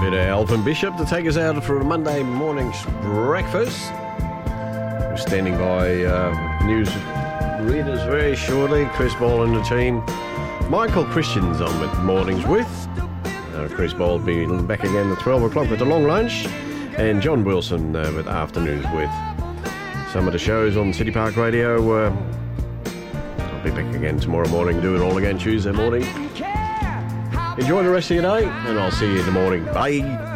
to Alvin Bishop to take us out for a Monday morning's breakfast. We're standing by news readers very shortly. Chris Ball and the team. Michael Christian's on with Mornings With. Chris Ball will be back again at 12 o'clock with the long lunch. And John Wilson with Afternoons With. Some of the shows on City Park Radio. I'll be back again tomorrow morning, do it all again Tuesday morning. Enjoy the rest of your day, and I'll see you in the morning. Bye.